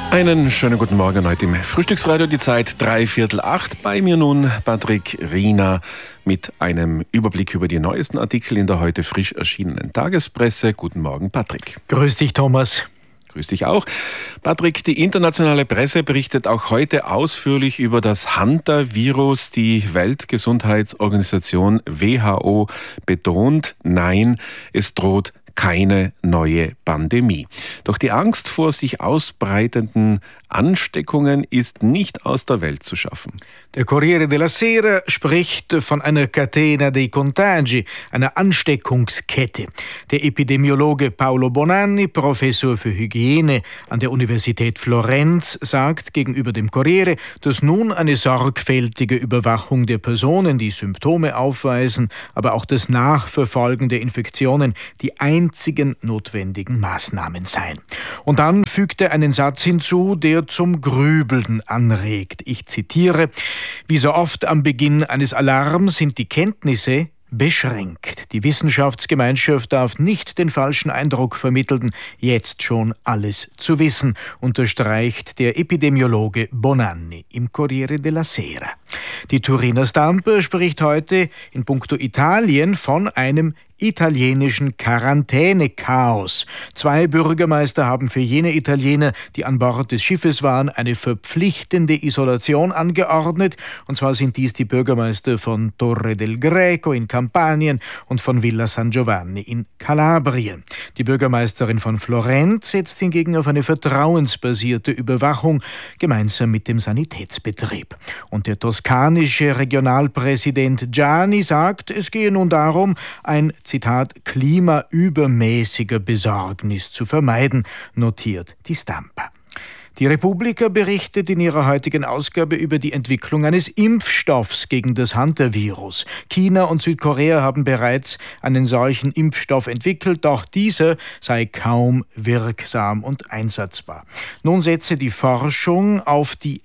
Einen schönen guten Morgen heute im Frühstücksradio, die Zeit 7:45. Bei mir nun Patrick Riener mit einem Überblick über die neuesten Artikel in der heute frisch erschienenen Tagespresse. Guten Morgen, Patrick. Grüß dich, Thomas. Grüß dich auch. Patrick, die internationale Presse berichtet auch heute ausführlich über das Hunter-Virus. Die Weltgesundheitsorganisation WHO betont, nein, es droht keine neue Pandemie. Doch die Angst vor sich ausbreitenden Ansteckungen ist nicht aus der Welt zu schaffen. Der Corriere della Sera spricht von einer Catena dei Contagi, einer Ansteckungskette. Der Epidemiologe Paolo Bonanni, Professor für Hygiene an der Universität Florenz, sagt gegenüber dem Corriere, dass nun eine sorgfältige Überwachung der Personen, die Symptome aufweisen, aber auch das Nachverfolgen der Infektionen die einzigen notwendigen Maßnahmen seien. Und dann fügt er einen Satz hinzu, der zum Grübeln anregt. Ich zitiere: Wie so oft am Beginn eines Alarms sind die Kenntnisse beschränkt. Die Wissenschaftsgemeinschaft darf nicht den falschen Eindruck vermitteln, jetzt schon alles zu wissen, unterstreicht der Epidemiologe Bonanni im Corriere della Sera. Die Turiner Stampa spricht heute in puncto Italien von einem italienischen Quarantänechaos. 2 Bürgermeister haben für jene Italiener, die an Bord des Schiffes waren, eine verpflichtende Isolation angeordnet. Und zwar sind dies die Bürgermeister von Torre del Greco in Kampanien und von Villa San Giovanni in Kalabrien. Die Bürgermeisterin von Florenz setzt hingegen auf eine vertrauensbasierte Überwachung gemeinsam mit dem Sanitätsbetrieb. Und der toskanische Regionalpräsident Gianni sagt, es gehe nun darum, ein Zitat, klimaübermäßiger Besorgnis zu vermeiden, notiert die Stampa. Die Repubblica berichtet in ihrer heutigen Ausgabe über die Entwicklung eines Impfstoffs gegen das Hunter-Virus. China und Südkorea haben bereits einen solchen Impfstoff entwickelt, doch dieser sei kaum wirksam und einsatzbar. Nun setze die Forschung auf die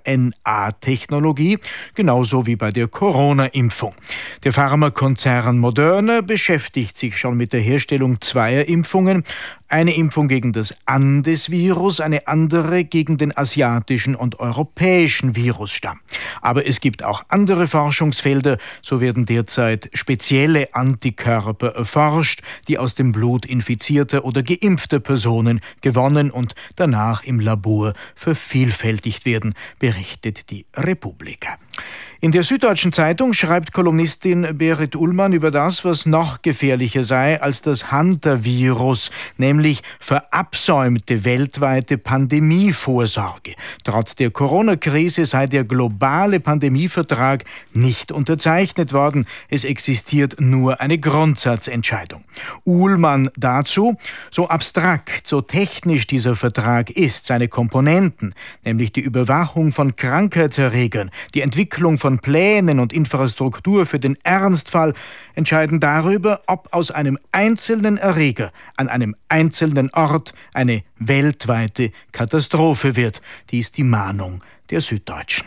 RNA-Technologie, genauso wie bei der Corona-Impfung. Der Pharmakonzern Moderna beschäftigt sich schon mit der Herstellung 2 Impfungen. Eine Impfung gegen das Andes-Virus, eine andere gegen den asiatischen und europäischen Virusstamm. Aber es gibt auch andere Forschungsfelder. So werden derzeit spezielle Antikörper erforscht, die aus dem Blut infizierter oder geimpfter Personen gewonnen und danach im Labor vervielfältigt werden, berichtet die Republika. In der Süddeutschen Zeitung schreibt Kolumnistin Berit Ullmann über das, was noch gefährlicher sei als das Hunter-Virus, nämlich verabsäumte weltweite Pandemievorsorge. Trotz der Corona-Krise sei der globale Pandemievertrag nicht unterzeichnet worden. Es existiert nur eine Grundsatzentscheidung. Ullmann dazu: So abstrakt, so technisch dieser Vertrag ist, seine Komponenten, nämlich die Überwachung von Krankheitserregern, die Entwicklung von Plänen und Infrastruktur für den Ernstfall, entscheiden darüber, ob aus einem einzelnen Erreger an einem einzelnen Ort eine weltweite Katastrophe wird. Dies die Mahnung der Süddeutschen.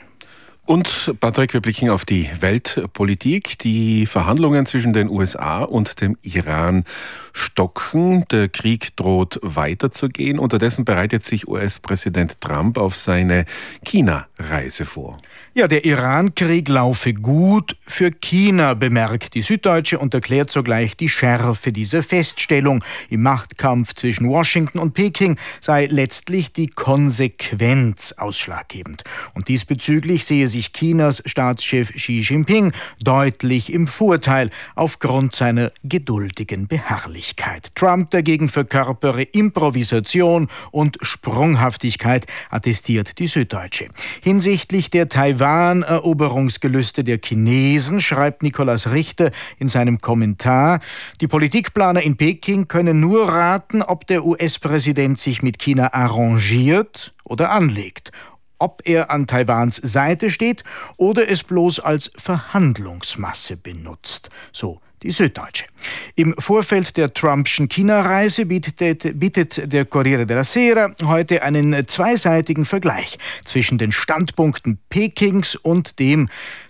Und Patrick, wir blicken auf die Weltpolitik. Die Verhandlungen zwischen den USA und dem Iran stocken. Der Krieg droht weiterzugehen. Unterdessen bereitet sich US-Präsident Trump auf seine China-Reise vor. Ja, der Iran-Krieg laufe gut für China, bemerkt die Süddeutsche und erklärt sogleich die Schärfe dieser Feststellung. Im Machtkampf zwischen Washington und Peking sei letztlich die Konsequenz ausschlaggebend. Und diesbezüglich sehe sich Chinas Staatschef Xi Jinping deutlich im Vorteil aufgrund seiner geduldigen Beharrlichkeit. Trump dagegen verkörpere Improvisation und Sprunghaftigkeit, attestiert die Süddeutsche. Hinsichtlich der Taiwan-Eroberungsgelüste der Chinesen schreibt Nikolaus Richter in seinem Kommentar, die Politikplaner in Peking können nur raten, ob der US-Präsident sich mit China arrangiert oder anlegt, ob er an Taiwans Seite steht oder es bloß als Verhandlungsmasse benutzt. So die Süddeutsche. Im Vorfeld der Trumpschen China-Reise bietet der Corriere della Sera heute einen zweiseitigen Vergleich zwischen den Standpunkten Pekings und dem,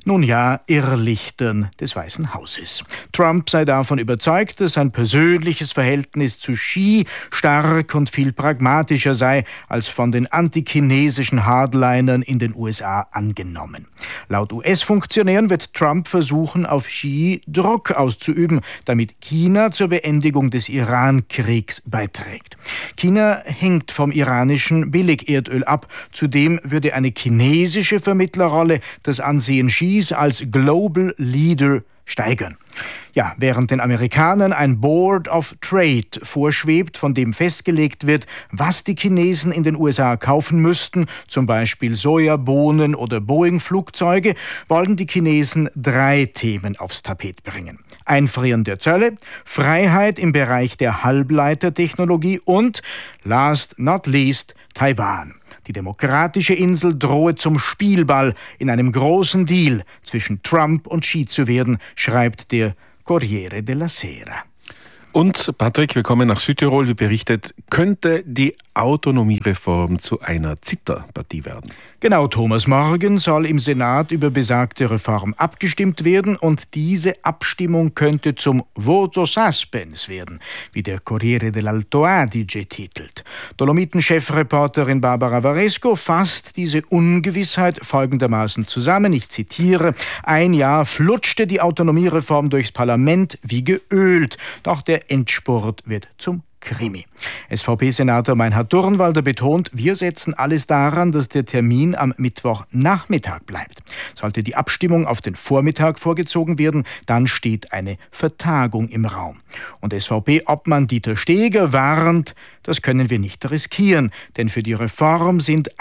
Irrlichtern des Weißen Hauses. Trump sei davon überzeugt, dass sein persönliches Verhältnis zu Xi stark und viel pragmatischer sei als von den antichinesischen Hardlinern in den USA angenommen. Laut US-Funktionären wird Trump versuchen, auf Xi Druck auszuüben, damit China zur Beendigung des Iran-Kriegs beiträgt. China hängt vom iranischen Billigerdöl ab. Zudem würde eine chinesische Vermittlerrolle das Ansehen Xis als Global Leader steigern. Ja, während den Amerikanern ein Board of Trade vorschwebt, von dem festgelegt wird, was die Chinesen in den USA kaufen müssten, zum Beispiel Sojabohnen oder Boeing-Flugzeuge, wollen die Chinesen 3 Themen aufs Tapet bringen. Einfrieren der Zölle, Freiheit im Bereich der Halbleitertechnologie und, last not least, Taiwan. Die demokratische Insel drohe zum Spielball in einem großen Deal zwischen Trump und Xi zu werden, schreibt der Corriere della Sera. Und Patrick, wir kommen nach Südtirol. Wie berichtet, könnte die Autonomiereform zu einer Zitterpartie werden. Genau, Thomas. Morgen soll im Senat über besagte Reform abgestimmt werden und diese Abstimmung könnte zum Voto Suspense werden, wie der Corriere dell'Alto Adige titelt. Dolomiten-Chefreporterin Barbara Varesco fasst diese Ungewissheit folgendermaßen zusammen, ich zitiere: Ein Jahr flutschte die Autonomiereform durchs Parlament wie geölt, doch der Endspurt wird zum Krimi. SVP-Senator Meinhard Durnwalder betont, wir setzen alles daran, dass der Termin am Mittwochnachmittag bleibt. Sollte die Abstimmung auf den Vormittag vorgezogen werden, dann steht eine Vertagung im Raum. Und SVP-Obmann Dieter Steger warnt, das können wir nicht riskieren, denn für die Reform sind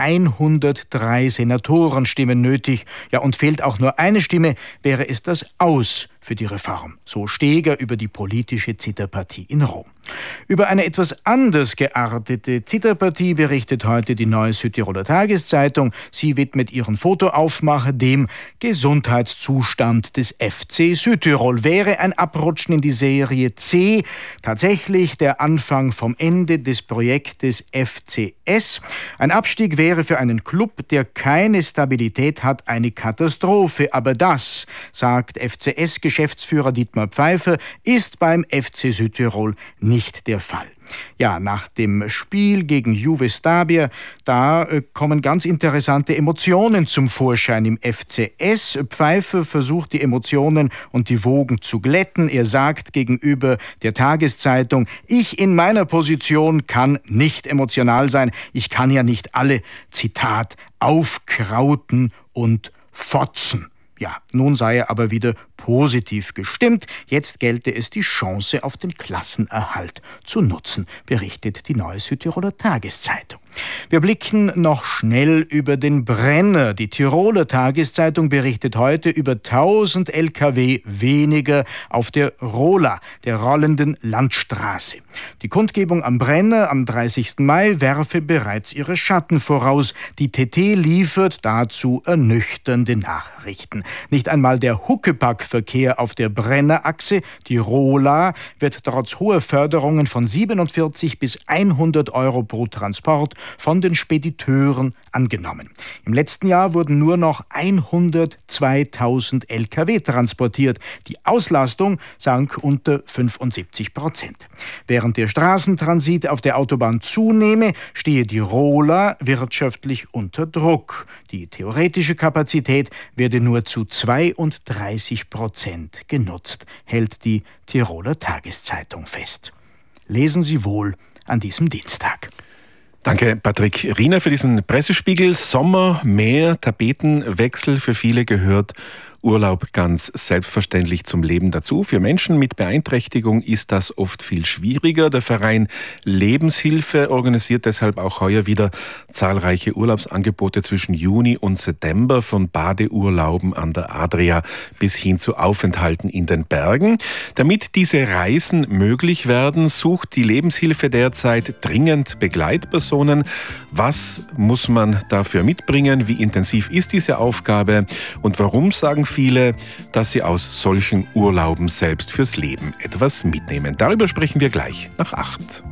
103 Senatorenstimmen nötig. Ja, und fehlt auch nur eine Stimme, wäre es das Aus für die Reform. So Steger über die politische Zitterpartie in Rom. Über eine etwas anders geartete Zitterpartie berichtet heute die Neue Südtiroler Tageszeitung. Sie widmet ihren Fotoaufmacher dem Gesundheitszustand des FC Südtirol. Wäre ein Abrutschen in die Serie C tatsächlich der Anfang vom Ende des Projektes FCS? Ein Abstieg wäre für einen Club, der keine Stabilität hat, eine Katastrophe. Aber das, sagt FCS-Geschäftsführer Dietmar Pfeiffer, ist beim FC Südtirol nicht der Fall. Ja, nach dem Spiel gegen Juve Stabia, da kommen ganz interessante Emotionen zum Vorschein im FCS. Pfeiffer versucht, die Emotionen und die Wogen zu glätten. Er sagt gegenüber der Tageszeitung, ich in meiner Position kann nicht emotional sein. Ich kann ja nicht alle, Zitat, aufkrauten und fotzen. Ja, nun sei er aber wieder positiv gestimmt. Jetzt gelte es, die Chance auf den Klassenerhalt zu nutzen, berichtet die Neue Südtiroler Tageszeitung. Wir blicken noch schnell über den Brenner. Die Tiroler Tageszeitung berichtet heute über 1000 Lkw weniger auf der Rola, der rollenden Landstraße. Die Kundgebung am Brenner am 30. Mai werfe bereits ihre Schatten voraus. Die TT liefert dazu ernüchternde Nachrichten. Nicht einmal der Huckepack-Verkehr auf der Brennerachse, die Rola, wird trotz hoher Förderungen von 47 bis 100 Euro pro Transport von den Spediteuren angenommen. Im letzten Jahr wurden nur noch 102.000 Lkw transportiert. Die Auslastung sank unter 75%. Während der Straßentransit auf der Autobahn zunehme, stehe die Rola wirtschaftlich unter Druck. Die theoretische Kapazität werde nur zu 32% genutzt, hält die Tiroler Tageszeitung fest. Lesen Sie wohl an diesem Dienstag. Danke, Patrick Riener, für diesen Pressespiegel. Sommer, Meer, Tapetenwechsel, für viele gehört Urlaub ganz selbstverständlich zum Leben dazu. Für Menschen mit Beeinträchtigung ist das oft viel schwieriger. Der Verein Lebenshilfe organisiert deshalb auch heuer wieder zahlreiche Urlaubsangebote zwischen Juni und September, von Badeurlauben an der Adria bis hin zu Aufenthalten in den Bergen. Damit diese Reisen möglich werden, sucht die Lebenshilfe derzeit dringend Begleitpersonen. Was muss man dafür mitbringen? Wie intensiv ist diese Aufgabe? Und warum sagen viele, dass sie aus solchen Urlauben selbst fürs Leben etwas mitnehmen. Darüber sprechen wir gleich nach 8.